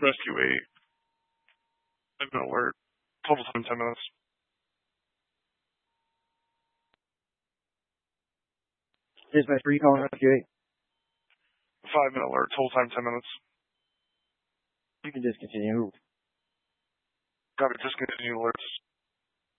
Rescue 8. 5-minute alert. Total time 10 minutes. Dispatch 3 calling Rescue 8. 5-minute alert. Total time 10 minutes. You can discontinue. Copy. Discontinue alerts.